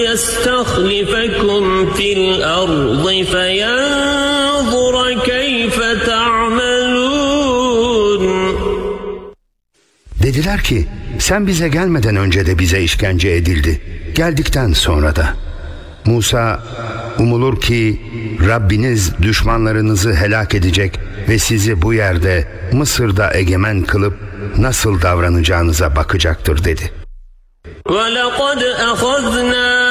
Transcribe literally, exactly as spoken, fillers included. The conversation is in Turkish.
ويستخلفكم في الأرض فينظر كيف تعملون. Dediler ki, sen bize gelmeden önce de bize işkence edildi, geldikten sonra da. Musa, umulur ki Rabbiniz düşmanlarınızı helak edecek ve sizi bu yerde Mısır'da egemen kılıp nasıl davranacağınıza bakacaktır dedi. وَلَقَدْ أَخَذْنَا